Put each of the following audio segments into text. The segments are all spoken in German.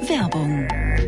Werbung.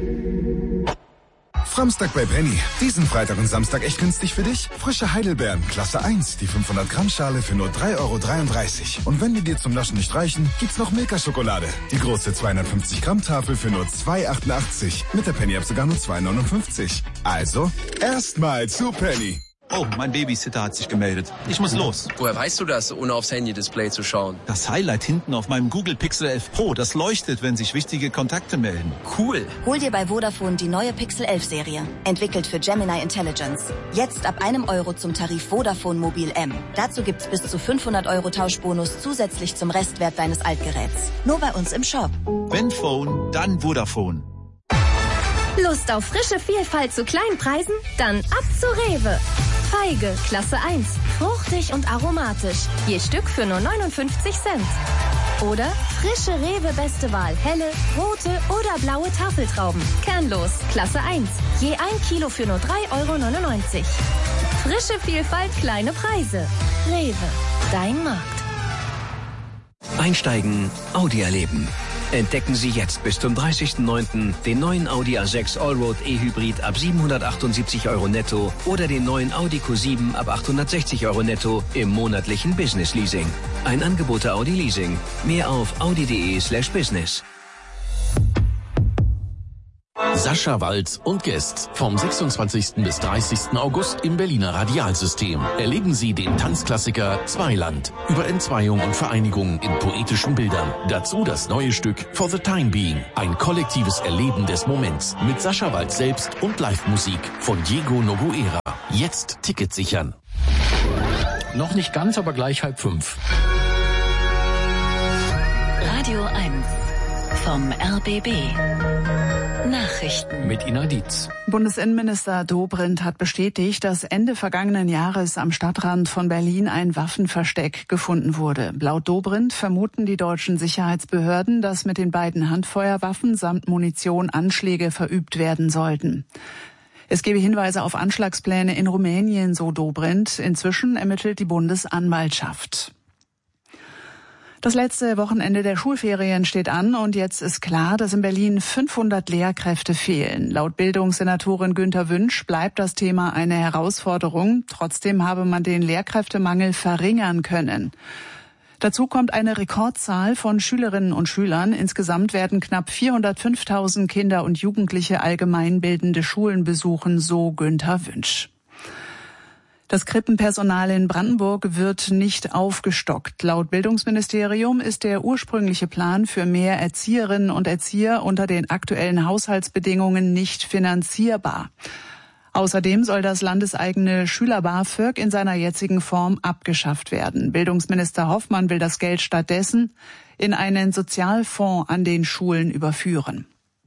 Framstag bei Penny. Diesen Freitag und Samstag echt günstig für dich? Frische Heidelbeeren, Klasse 1, die 500 Gramm Schale für nur 3,33 €. Und wenn die dir zum Naschen nicht reichen, gibt's noch Milka-Schokolade. Die große 250 Gramm Tafel für nur 2,88 €. Mit der Penny-App sogar nur 2,59 €. Also, erstmal zu Penny. Oh, mein Babysitter hat sich gemeldet. Ich muss los. Woher weißt du das, ohne aufs Handy-Display zu schauen? Das Highlight hinten auf meinem Google Pixel 11 Pro, das leuchtet, wenn sich wichtige Kontakte melden. Cool. Hol dir bei Vodafone die neue Pixel 11 Serie. Entwickelt für Gemini Intelligence. Jetzt ab €1 zum Tarif Vodafone Mobil M. Dazu gibt's bis zu 500 € Tauschbonus zusätzlich zum Restwert deines Altgeräts. Nur bei uns im Shop. Wenn Phone, dann Vodafone. Lust auf frische Vielfalt zu kleinen Preisen? Dann ab zu Rewe. Feige, Klasse 1. Fruchtig und aromatisch. Je Stück für nur 59 Cent. Oder frische Rewe Beste Wahl. Helle, rote oder blaue Tafeltrauben. Kernlos, Klasse 1. Je 1 Kilo für nur 3,99 €. Frische Vielfalt, kleine Preise. Rewe, dein Markt. Einsteigen, Audi erleben. Entdecken Sie jetzt bis zum 30.09. den neuen Audi A6 Allroad E-Hybrid ab 778 € netto oder den neuen Audi Q7 ab 860 € netto im monatlichen Business Leasing. Ein Angebot der Audi Leasing. Mehr auf audi.de/business. Sascha Walz und Guest vom 26. bis 30. August im Berliner Radialsystem. Erleben Sie den Tanzklassiker Zweiland über Entzweiung und Vereinigung in poetischen Bildern. Dazu das neue Stück For the Time Being. Ein kollektives Erleben des Moments mit Sascha Walz selbst und Live-Musik von Diego Noguera. Jetzt Ticket sichern. Noch nicht ganz, aber gleich 4:30. Radio 1 vom RBB. Nachrichten Mit Ina Dietz. Bundesinnenminister Dobrindt hat bestätigt, dass Ende vergangenen Jahres am Stadtrand von Berlin ein Waffenversteck gefunden wurde. Laut Dobrindt vermuten die deutschen Sicherheitsbehörden, dass mit den beiden Handfeuerwaffen samt Munition Anschläge verübt werden sollten. Es gebe Hinweise auf Anschlagspläne in Rumänien, so Dobrindt. Inzwischen ermittelt die Bundesanwaltschaft. Das letzte Wochenende der Schulferien steht an und jetzt ist klar, dass in Berlin 500 Lehrkräfte fehlen. Laut Bildungssenatorin Günther Wünsch bleibt das Thema eine Herausforderung. Trotzdem habe man den Lehrkräftemangel verringern können. Dazu kommt eine Rekordzahl von Schülerinnen und Schülern. Insgesamt werden knapp 405.000 Kinder und Jugendliche allgemeinbildende Schulen besuchen, so Günther Wünsch. Das Krippenpersonal in Brandenburg wird nicht aufgestockt. Laut Bildungsministerium ist der ursprüngliche Plan für mehr Erzieherinnen und Erzieher unter den aktuellen Haushaltsbedingungen nicht finanzierbar. Außerdem soll das landeseigene Schüler-BAföG in seiner jetzigen Form abgeschafft werden. Bildungsminister Hoffmann will das Geld stattdessen in einen Sozialfonds an den Schulen überführen.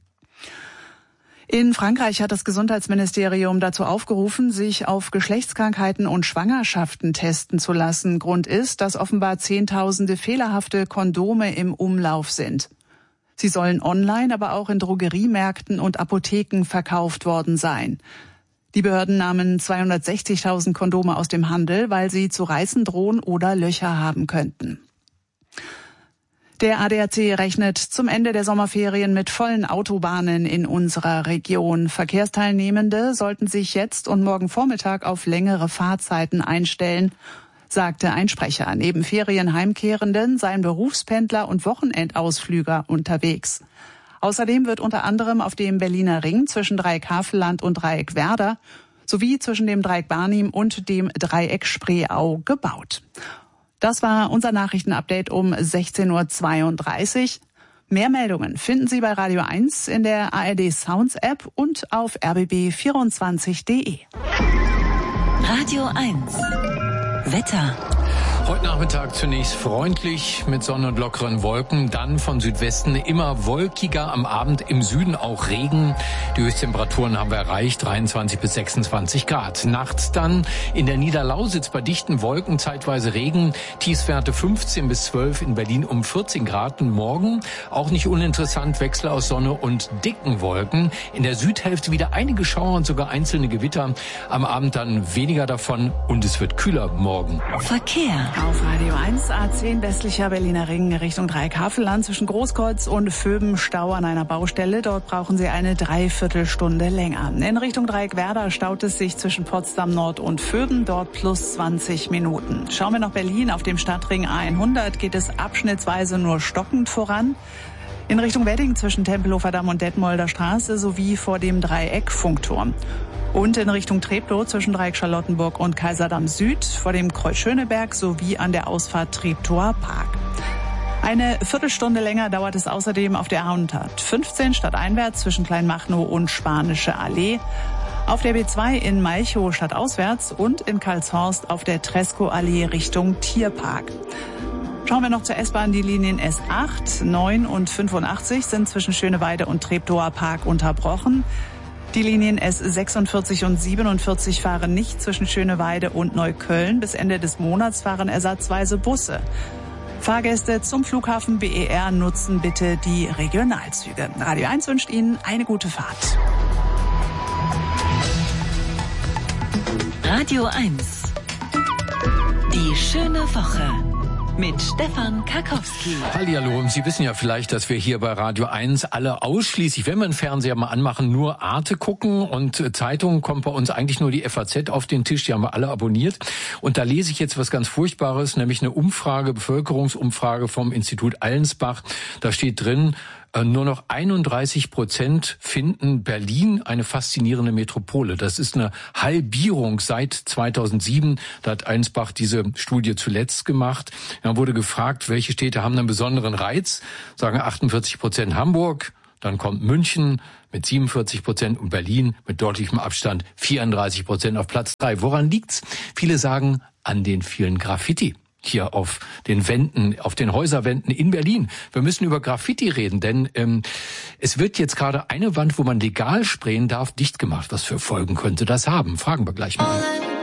In Frankreich hat das Gesundheitsministerium dazu aufgerufen, sich auf Geschlechtskrankheiten und Schwangerschaften testen zu lassen. Grund ist, dass offenbar Zehntausende fehlerhafte Kondome im Umlauf sind. Sie sollen online, aber auch in Drogeriemärkten und Apotheken verkauft worden sein. Die Behörden nahmen 260.000 Kondome aus dem Handel, weil sie zu reißen drohen oder Löcher haben könnten. Der ADAC rechnet zum Ende der Sommerferien mit vollen Autobahnen in unserer Region. Verkehrsteilnehmende sollten sich jetzt und morgen Vormittag auf längere Fahrzeiten einstellen, sagte ein Sprecher. Neben Ferienheimkehrenden seien Berufspendler und Wochenendausflüger unterwegs. Außerdem wird unter anderem auf dem Berliner Ring zwischen Dreieck Havelland und Dreieck Werder sowie zwischen dem Dreieck Barnim und dem Dreieck Spreeau gebaut. Das war unser Nachrichtenupdate um 16:32 Uhr. Mehr Meldungen finden Sie bei Radio 1 in der ARD Sounds App und auf rbb24.de. Radio 1 Wetter. Heute Nachmittag zunächst freundlich mit Sonne und lockeren Wolken, dann von Südwesten immer wolkiger, am Abend im Süden auch Regen. Die Höchsttemperaturen haben wir erreicht, 23 bis 26 Grad. Nachts dann in der Niederlausitz bei dichten Wolken zeitweise Regen, Tiefstwerte 15 bis 12, in Berlin um 14 Grad. Und morgen auch nicht uninteressant, Wechsel aus Sonne und dicken Wolken. In der Südhälfte wieder einige Schauer und sogar einzelne Gewitter. Am Abend dann weniger davon und es wird kühler morgen. Verkehr. Auf Radio 1, A10 westlicher Berliner Ring Richtung Dreieck-Havelland zwischen Großkreuz und Vöben Stau an einer Baustelle. Dort brauchen Sie eine Dreiviertelstunde länger. In Richtung Dreieck-Werder staut es sich zwischen Potsdam Nord und Vöben, dort plus 20 Minuten. Schauen wir nach Berlin. Auf dem Stadtring A100 geht es abschnittsweise nur stockend voran. In Richtung Wedding zwischen Tempelhofer Damm und Detmolder Straße sowie vor dem Dreieck-Funkturm. Und in Richtung Treptow zwischen Dreieck Charlottenburg und Kaiserdamm Süd vor dem Kreuz Schöneberg sowie an der Ausfahrt Treptower Park. Eine Viertelstunde länger dauert es außerdem auf der A115 stadteinwärts zwischen Kleinmachnow und Spanische Allee. Auf der B2 in Malchow stadtauswärts und in Karlshorst auf der Tresco-Allee Richtung Tierpark. Schauen wir noch zur S-Bahn. Die Linien S8, 9 und 85 sind zwischen Schöneweide und Treptower Park unterbrochen. Die Linien S46 und 47 fahren nicht zwischen Schöneweide und Neukölln. Bis Ende des Monats fahren ersatzweise Busse. Fahrgäste zum Flughafen BER nutzen bitte die Regionalzüge. Radio 1 wünscht Ihnen eine gute Fahrt. Radio 1. Die schöne Woche. Mit Stefan Karkowski. Hallihallo, und Sie wissen ja vielleicht, dass wir hier bei Radio 1 alle ausschließlich, wenn wir einen Fernseher mal anmachen, nur Arte gucken, und Zeitungen kommt bei uns eigentlich nur die FAZ auf den Tisch, die haben wir alle abonniert. Und da lese ich jetzt was ganz Furchtbares, nämlich eine Umfrage, Bevölkerungsumfrage vom Institut Allensbach. Da steht drin, nur noch 31% finden Berlin eine faszinierende Metropole. Das ist eine Halbierung seit 2007. Da hat Allensbach diese Studie zuletzt gemacht. Dann wurde gefragt, welche Städte haben einen besonderen Reiz. Sagen 48% Hamburg. Dann kommt München mit 47% und Berlin mit deutlichem Abstand 34% auf Platz 3. Woran liegt's? Viele sagen, an den vielen Graffiti. Hier auf den Wänden, auf den Häuserwänden in Berlin. Wir müssen über Graffiti reden, denn es wird jetzt gerade eine Wand, wo man legal sprayen darf, dicht gemacht. Was für Folgen könnte das haben? Fragen wir gleich mal.